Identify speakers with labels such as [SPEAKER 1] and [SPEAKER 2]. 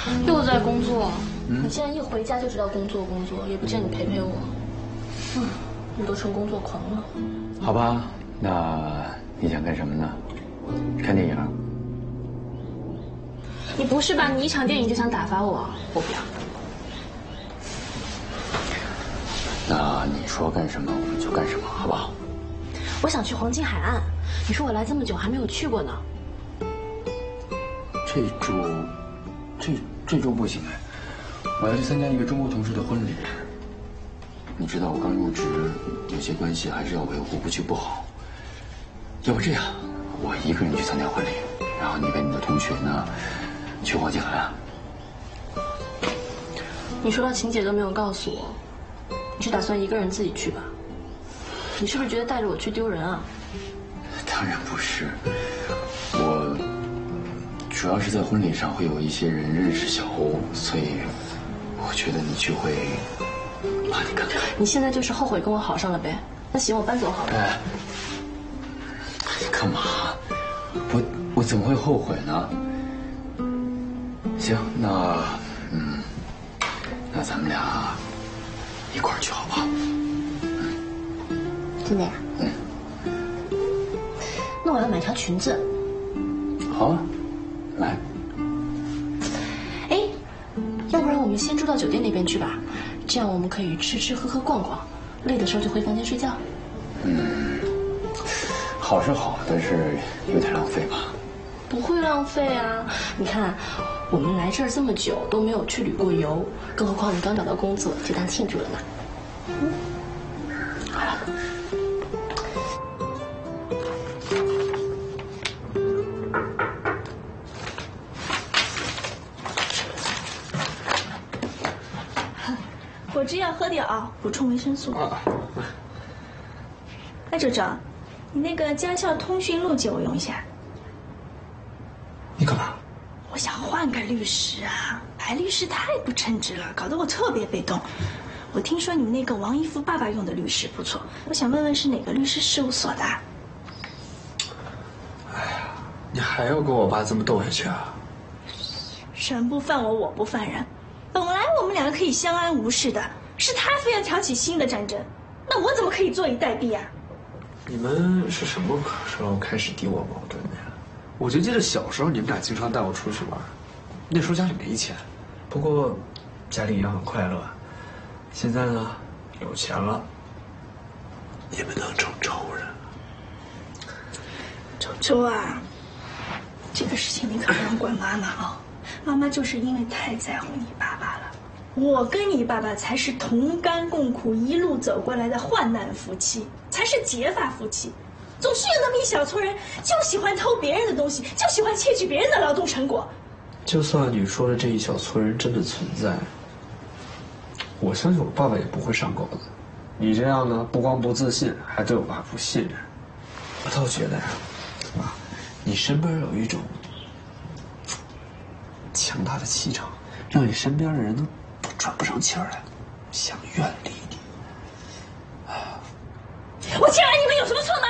[SPEAKER 1] 又在工作。你现在一回家就知道工作，也不见你陪陪我。你都成工作狂了。
[SPEAKER 2] 好吧，那你想干什么呢？看电影？
[SPEAKER 1] 你不是吧？你一场电影就想打发我？我不要。
[SPEAKER 2] 那你说干什么我们就干什么，好不好？
[SPEAKER 1] 我想去黄金海岸，你说我来这么久还没有去过呢。
[SPEAKER 2] 这周不行哎，我要去参加一个中国同事的婚礼。你知道我刚入职，有些关系还是要维护，不去不好。要不这样，我一个人去参加婚礼，然后你跟你的同学呢，去黄金海岸。
[SPEAKER 1] 你说到晴姐都没有告诉我，你是打算一个人自己去吧？你是不是觉得带着我去丢人啊？
[SPEAKER 2] 当然不是，我主要是在婚礼上会有一些人认识小欧，所以我觉得你去会把你干掉。
[SPEAKER 1] 你现在就是后悔跟我好上了呗？那行，我搬走好了。
[SPEAKER 2] 哎，你干嘛？我怎么会后悔呢？行，那咱们俩一块儿去好不好？
[SPEAKER 1] 真的呀？那我要买条裙子。
[SPEAKER 2] 好啊，来。
[SPEAKER 1] 哎，要不然我们先住到酒店那边去吧，这样我们可以吃吃喝喝逛逛，累的时候就回房间睡觉。
[SPEAKER 2] 好是好，但是有点浪费吧？
[SPEAKER 1] 不会浪费啊！你看，我们来这儿这么久都没有去旅过游，更何况你刚找到工作，就当庆祝了嘛。好了。
[SPEAKER 3] 果汁要喝点啊，补充维生素。哎，周周，你那个家校通讯录借我用一下。
[SPEAKER 4] 你干嘛？
[SPEAKER 3] 我想换个律师啊，白律师太不称职了，搞得我特别被动。我听说你们那个王一夫爸爸用的律师不错，我想问问是哪个律师事务所的？
[SPEAKER 4] 哎呀，你还要跟我爸这么斗下去啊？
[SPEAKER 3] 人不犯我，我不犯人。本来我们两个可以相安无事的，是他非要挑起新的战争，那我怎么可以坐以待毙啊？
[SPEAKER 4] 你们是什么时候开始敌我矛盾的呀？我就记得小时候你们俩经常带我出去玩，那时候家里没钱，不过家里也很快乐。现在呢，有钱了，你们能成仇人。
[SPEAKER 3] 周周啊，这个事情你可不能怪妈妈啊。妈妈就是因为太在乎你爸爸了，我跟你爸爸才是同甘共苦一路走过来的患难夫妻，才是结发夫妻。总是有那么一小撮人，就喜欢偷别人的东西，就喜欢窃取别人的劳动成果。
[SPEAKER 4] 就算你说的这一小撮人真的存在，我相信我爸爸也不会上钩的。你这样呢，不光不自信，还对我爸不信任。我倒觉得呀，爸，你身边有一种强大的气场，让你身边的人都喘不上气儿来，想远离你。
[SPEAKER 3] 我既然